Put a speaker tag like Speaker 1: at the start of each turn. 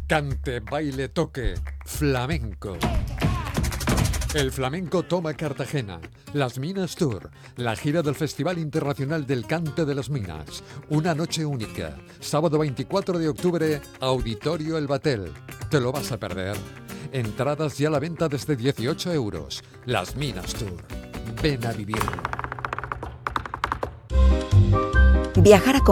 Speaker 1: Cante, baile, toque, flamenco. El flamenco toma Cartagena. Las Minas Tour, la gira del Festival Internacional del Cante de las Minas. Una noche única. Sábado 24 de octubre, Auditorio El Batel. ¿Te lo vas a perder? Entradas ya a la venta desde 18 euros. Las Minas Tour. Ven a vivirlo.
Speaker 2: Viajar a